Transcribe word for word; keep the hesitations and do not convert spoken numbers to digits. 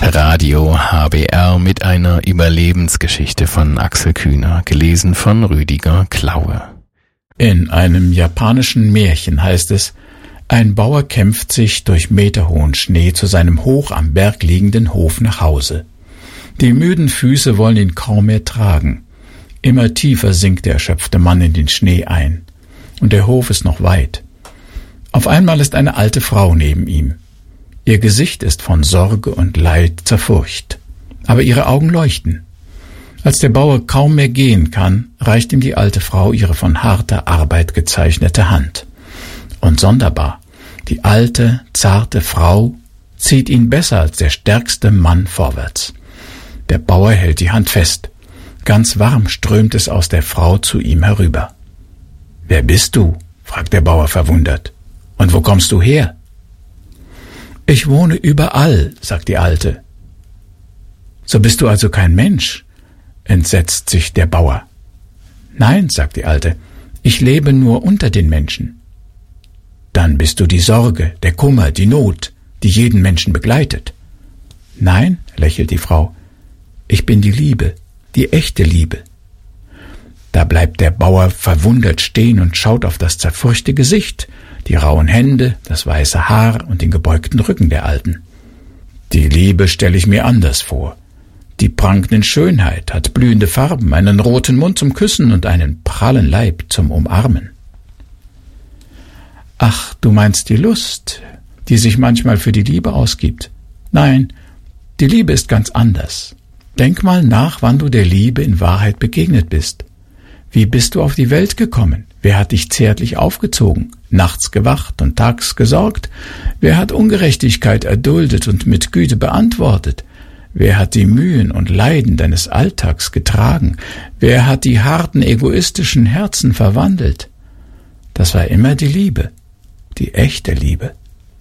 Radio H B R mit einer Überlebensgeschichte von Axel Kühner, gelesen von Rüdiger Klaue. In einem japanischen Märchen heißt es, ein Bauer kämpft sich durch meterhohen Schnee zu seinem hoch am Berg liegenden Hof nach Hause. Die müden Füße wollen ihn kaum mehr tragen. Immer tiefer sinkt der erschöpfte Mann in den Schnee ein. Und der Hof ist noch weit. Auf einmal ist eine alte Frau neben ihm. Ihr Gesicht ist von Sorge und Leid zerfurcht, aber ihre Augen leuchten. Als der Bauer kaum mehr gehen kann, reicht ihm die alte Frau ihre von harter Arbeit gezeichnete Hand. Und sonderbar, die alte, zarte Frau zieht ihn besser als der stärkste Mann vorwärts. Der Bauer hält die Hand fest. Ganz warm strömt es aus der Frau zu ihm herüber. »Wer bist du?« fragt der Bauer verwundert. »Und wo kommst du her?« »Ich wohne überall«, sagt die Alte. »So bist du also kein Mensch?« entsetzt sich der Bauer. »Nein«, sagt die Alte, »ich lebe nur unter den Menschen.« »Dann bist du die Sorge, der Kummer, die Not, die jeden Menschen begleitet.« »Nein«, lächelt die Frau, »ich bin die Liebe, die echte Liebe.« Da bleibt der Bauer verwundert stehen und schaut auf das zerfurchte Gesicht, die rauen Hände, das weiße Haar und den gebeugten Rücken der Alten. Die Liebe stelle ich mir anders vor. Die prangt in Schönheit, hat blühende Farben, einen roten Mund zum Küssen und einen prallen Leib zum Umarmen. »Ach, du meinst die Lust, die sich manchmal für die Liebe ausgibt. Nein, die Liebe ist ganz anders. Denk mal nach, wann du der Liebe in Wahrheit begegnet bist. Wie bist du auf die Welt gekommen? Wer hat dich zärtlich aufgezogen, nachts gewacht und tags gesorgt? Wer hat Ungerechtigkeit erduldet und mit Güte beantwortet? Wer hat die Mühen und Leiden deines Alltags getragen? Wer hat die harten, egoistischen Herzen verwandelt? Das war immer die Liebe, die echte Liebe.